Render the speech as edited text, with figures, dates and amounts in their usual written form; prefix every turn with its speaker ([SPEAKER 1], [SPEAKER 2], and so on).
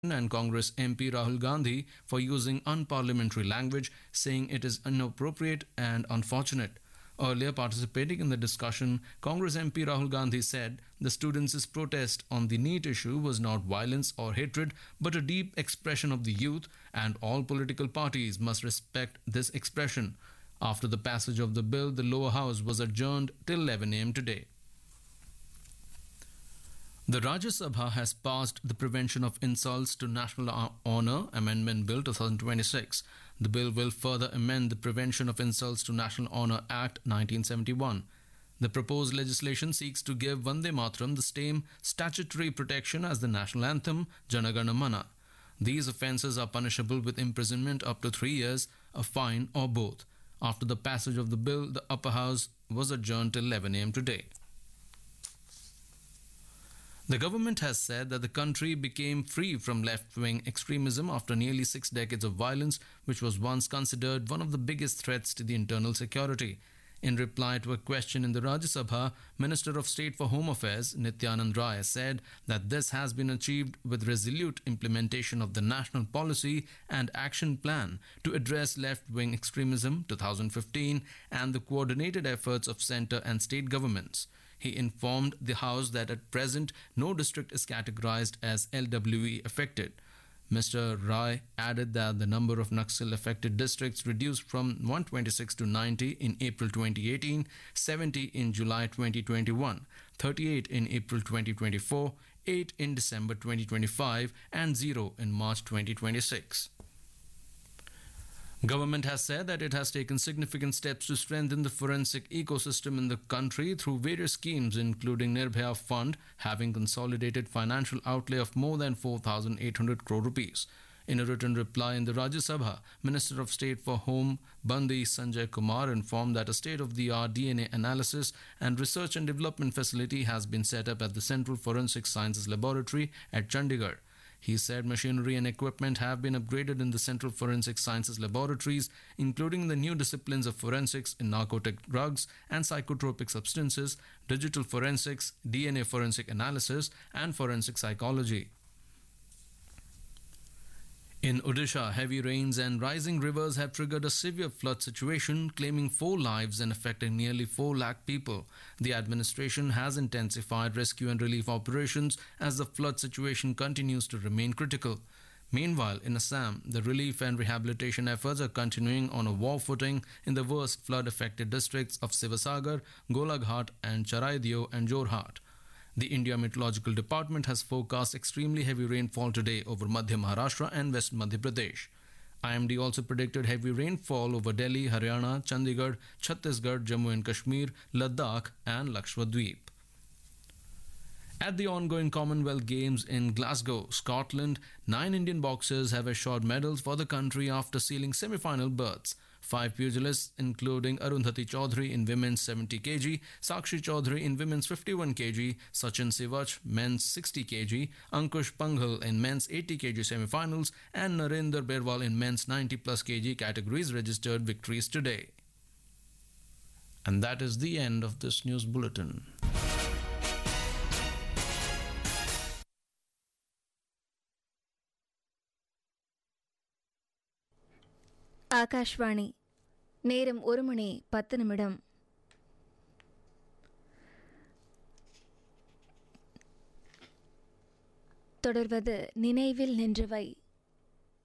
[SPEAKER 1] and Congress MP Rahul Gandhi for using unparliamentary language, saying it is inappropriate and unfortunate. Earlier, participating in the discussion, Congress MP Rahul Gandhi said the students' protest on the NEET issue was not violence or hatred, but a deep expression of the youth, and all political parties must respect this expression. After the passage of the bill, the lower house was adjourned till 11 a.m. today. The Rajya Sabha has passed the Prevention of Insults to National Honour Amendment Bill 2026. The bill will further amend the Prevention of Insults to National Honour Act 1971. The proposed legislation seeks to give Vande Mataram the same statutory protection as the national anthem Jana Gana Mana. These offences are punishable with imprisonment up to 3 years, a fine, or both. After the passage of the bill, the upper house was adjourned till 11 a.m. today. The government has said that the country became free from left-wing extremism after nearly 6 decades of violence, which was once considered one of the biggest threats to the internal security. In reply to a question in the Rajya Sabha, Minister of State for Home Affairs Nityanand Rai said that this has been achieved with resolute implementation of the National Policy and Action Plan to address left-wing extremism 2015 and the coordinated efforts of centre and state governments. He informed the House that at present no district is categorized as LWE affected. Mr. Rai added that the number of Naxal affected districts reduced from 126 to 90 in April 2018, 70 in July 2021, 38 in April 2024, 8 in December 2025 and 0 in March 2026. Government has said that it has taken significant steps to strengthen the forensic ecosystem in the country through various schemes, including Nirbhaya Fund, having consolidated financial outlay of more than 4,800 crore rupees. In a written reply in the Rajya Sabha, Minister of State for Home Bandi Sanjay Kumar informed that a state-of-the-art DNA analysis and research and development facility has been set up at the Central Forensic Sciences Laboratory at Chandigarh. He said machinery and equipment have been upgraded in the Central Forensic Sciences Laboratories, including the new disciplines of forensics in narcotic drugs and psychotropic substances, digital forensics, DNA forensic analysis, and forensic psychology. In Odisha, heavy rains and rising rivers have triggered a severe flood situation, claiming 4 lives and affecting nearly 4 lakh people. The administration has intensified rescue and relief operations as the flood situation continues to remain critical. Meanwhile, in Assam, the relief and rehabilitation efforts are continuing on a war footing in the worst flood-affected districts of Sivasagar, Golaghat, and Charaideo and Jorhat. The India Meteorological Department has forecast extremely heavy rainfall today over Madhya Maharashtra and West Madhya Pradesh. IMD also predicted heavy rainfall over Delhi, Haryana, Chandigarh, Chhattisgarh, Jammu and Kashmir, Ladakh, and Lakshadweep. At the ongoing Commonwealth Games in Glasgow, Scotland, 9 Indian boxers have assured medals for the country after sealing semi-final berths. 5 pugilists, including Arundhati Chaudhary in women's 70 kg, Sakshi Chaudhary in women's 51 kg, Sachin Sivach men's 60 kg, Ankush Panghal in men's 80 kg semi-finals, and Narendra Berwal in men's 90 plus kg categories registered victories today. And that is the end of this news bulletin.
[SPEAKER 2] Akashvani நேரம் 1:10. தொடர்வது நினைவில் நின்றவை.